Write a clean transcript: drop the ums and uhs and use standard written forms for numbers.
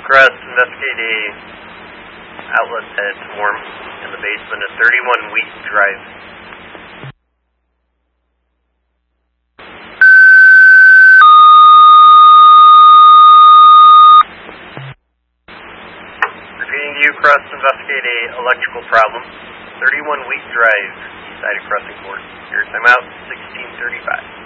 Crest, investigate a outlet that's warm in the basement of 31 Wheat Drive. Repeating to you, Crest, investigate a electrical problem. 31 Wheat Drive, east side of Crescent Court. Your timeout, 16:35.